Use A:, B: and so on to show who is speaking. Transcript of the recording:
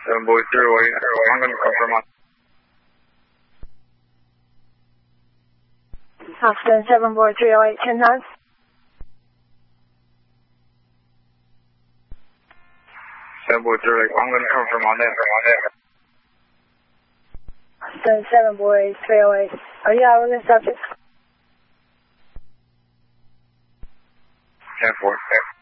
A: boy 308, I'm going to confirm on.
B: Austin 7 boy 308, 10 times.
A: 7 boy 308, I'm going to confirm on that.
B: Austin 7 boy 308, are you out with the subject?
A: 10-4.